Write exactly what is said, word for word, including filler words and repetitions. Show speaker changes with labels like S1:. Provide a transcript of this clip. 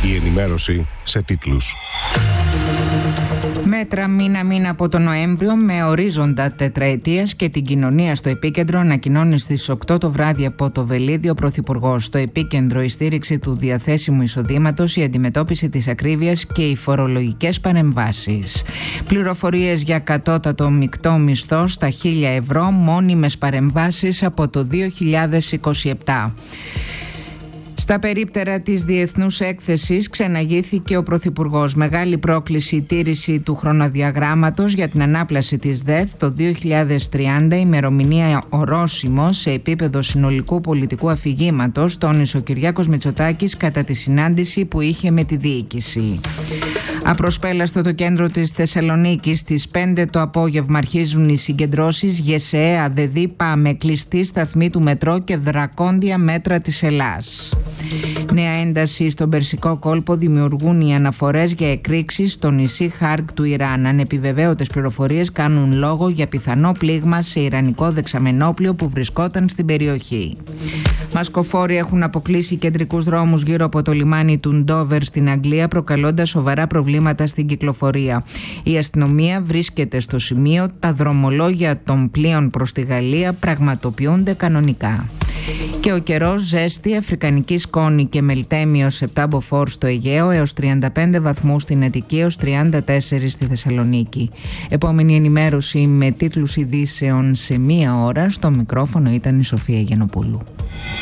S1: Η ενημέρωση σε τίτλους.
S2: Μέτρα μήνα-μήνα από τον Νοέμβριο με ορίζοντα τετραετίας και την κοινωνία στο επίκεντρο, ανακοινώνει στις οκτώ το βράδυ από το Βελίδι ο Πρωθυπουργός. Στο επίκεντρο η στήριξη του διαθέσιμου εισοδήματος, η αντιμετώπιση της ακρίβειας και οι φορολογικές παρεμβάσεις. Πληροφορίες για κατώτατο μεικτό μισθό στα χίλια ευρώ, μόνιμες παρεμβάσεις από το δύο χιλιάδες είκοσι επτά. Στα περίπτερα της Διεθνούς Έκθεσης ξεναγήθηκε ο Πρωθυπουργός. Μεγάλη πρόκληση η τήρηση του χρονοδιαγράμματος για την ανάπλαση της ΔΕΘ το δύο χιλιάδες τριάντα, ημερομηνία ορόσημο σε επίπεδο συνολικού πολιτικού αφηγήματος, τόνισε ο Κυριάκος Μητσοτάκης κατά τη συνάντηση που είχε με τη διοίκηση. Απροσπέλαστο το κέντρο της Θεσσαλονίκης, στις πέντε το απόγευμα αρχίζουν οι συγκεντρώσεις ΓΕΣΕΑ, ΔΕΔΙΠΑ με κλειστή σταθμή του μετρό και δρακόντια μέτρα της Ελλάς. Νέα ένταση στον Περσικό κόλπο δημιουργούν οι αναφορές για εκρήξεις στο νησί Χάρκ του Ιράν. Ανεπιβεβαίωτες πληροφορίες κάνουν λόγο για πιθανό πλήγμα σε ιρανικό δεξαμενόπλιο που βρισκόταν στην περιοχή. Μασκοφόροι έχουν αποκλείσει κεντρικούς δρόμους γύρω από το λιμάνι του Ντόβερ στην Αγγλία, προκαλώντας σοβαρά προβλήματα στην κυκλοφορία. Η αστυνομία βρίσκεται στο σημείο, τα δρομολόγια των πλοίων προς τη Γαλλία πραγματοποιούνται κανονικά. Και ο καιρός, ζέστη, αφρικανική σκόνη και μελτέμιος επτά μποφόρ στο Αιγαίο έως τριάντα πέντε βαθμούς στην Αττική έως τριάντα τέσσερα στη Θεσσαλονίκη. Επόμενη ενημέρωση με τίτλους ειδήσεων σε μία ώρα. Στο μικρόφωνο ήταν η Σοφία Γενοπούλου.